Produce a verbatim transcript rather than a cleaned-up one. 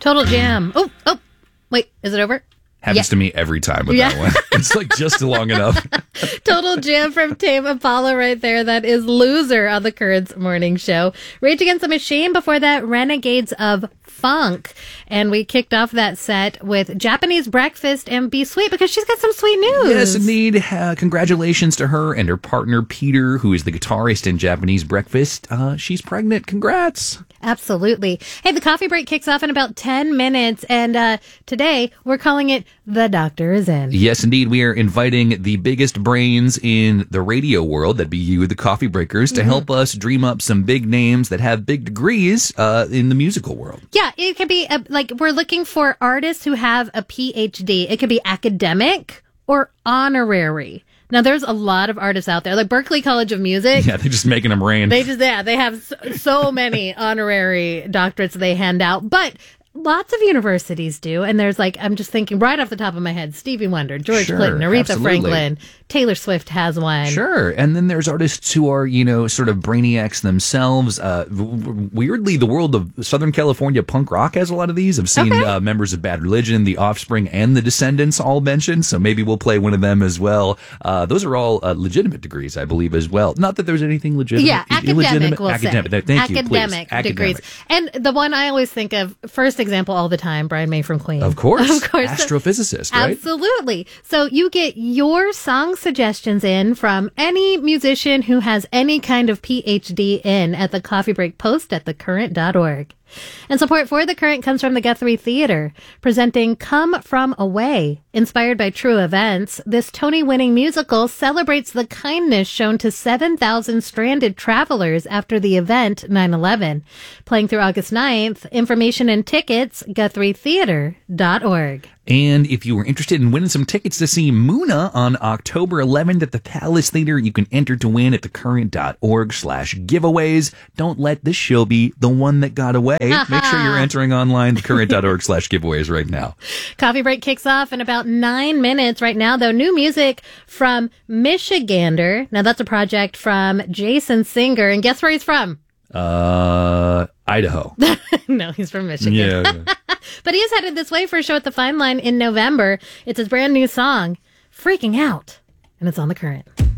Total Jam. Oh, oh, wait, is it over? Happens Yeah. to me every time with Yeah. that one. It's like just long enough. Total Jam from Tame Impala right there. That is Loser on the Currents Morning Show. Rage Against the Machine before that, Renegades of Funk. And we kicked off that set with Japanese Breakfast and Be Sweet because she's got some sweet news. Yes, indeed. Uh, congratulations to her and her partner, Peter, who is the guitarist in Japanese Breakfast. Uh, she's pregnant. Congrats. Absolutely. Hey, the coffee break kicks off in about ten minutes. And uh, today we're calling it The Doctor Is In. Yes, indeed. We are inviting the biggest brains in the radio world, that'd be you, the Coffee Breakers, to Mm-hmm. help us dream up some big names that have big degrees uh, in the musical world. Yeah, it can be a, like we're looking for artists who have a P H D. It could be academic or honorary. Now, there's a lot of artists out there, like Berklee College of Music. Yeah, they're just making them rain. They just, yeah, they have so, so many honorary doctorates they hand out, but lots of universities do. And there's like, I'm just thinking right off the top of my head, Stevie Wonder, George Sure, Clinton, Aretha absolutely. Franklin, Taylor Swift has one. Sure. And then there's artists who are, you know, sort of brainiacs themselves. Uh, w- w- weirdly, the world of Southern California punk rock has a lot of these. I've seen Okay. uh, members of Bad Religion, The Offspring, and The Descendants all mentioned. So maybe we'll play one of them as well. Uh, those are all uh, legitimate degrees, I believe, as well. Not that there's anything legitimate. Yeah, academic, illegitimate- we'll academic. say. Thank you, please. Academic Academic. degrees. And the one I always think of, first example all the time, Brian May from Queen. Of course. Of course. Astrophysicist, right? Absolutely. So you get your song suggestions in from any musician who has any kind of P H D in at the Coffee Break post at the current dot org. And support for The Current comes from the Guthrie Theater, presenting Come From Away. Inspired by true events, this Tony-winning musical celebrates the kindness shown to seven thousand stranded travelers after the event nine eleven. Playing through August ninth, information and tickets, guthrie theater dot org. And if you were interested in winning some tickets to see Muna on October eleventh at the Palace Theater, you can enter to win at thecurrent.org slash giveaways. Don't let this show be the one that got away. Make sure you're entering online, thecurrent.org slash giveaways right now. Coffee break kicks off in about nine minutes right now, though. New music from Michigander. Now, that's a project from Jason Singer. And guess where he's from? Uh, Idaho. No, he's from Michigan. Yeah. But he is headed this way for a show at the Fine Line in November. It's his brand new song, Freaking Out. And it's on The Current.